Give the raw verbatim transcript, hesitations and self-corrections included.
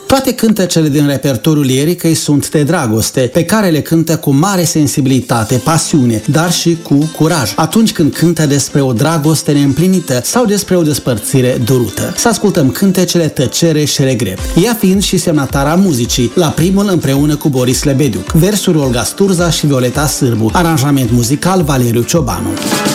Toate cântecele din repertoriul Ericăi sunt de dragoste, pe care le cântă cu mare sensibilitate, pasiune, dar și cu curaj, atunci când cântă despre o dragoste neîmplinită sau despre o despărțire durută. Să ascultăm cântecele Tăcere și Regret, ea fiind și semnatara muzicii, la primul împreună cu Boris Lebediuc, versuri Olga Sturza și Violeta Sârbu, aranjament muzical Valeriu Ciobanu.